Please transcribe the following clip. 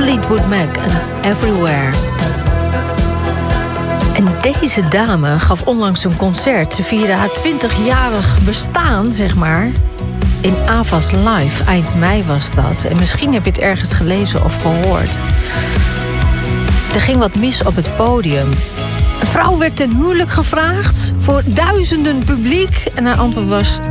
Fleetwood Mac en Everywhere. En deze dame gaf onlangs een concert. Ze vierde haar 20-jarig bestaan, zeg maar, in Avas Live. Eind mei was dat. En misschien heb je het ergens gelezen of gehoord. Er ging wat mis op het podium. Een vrouw werd ten huwelijk gevraagd voor duizenden publiek. En haar antwoord was: